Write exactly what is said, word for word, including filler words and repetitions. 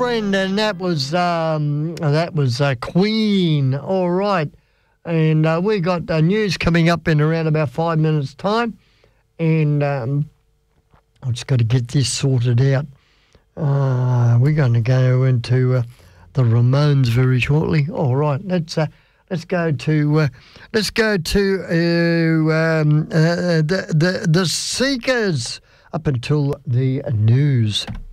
Friend, and that was um, that was uh, Queen. All right, and uh, we got uh, news coming up in around about five minutes' time, and um, I've just got to get this sorted out. Uh, we're going to go into uh, the Ramones very shortly. All right, let's uh, let's go to uh, let's go to uh, um, uh, the the the Seekers up until the news.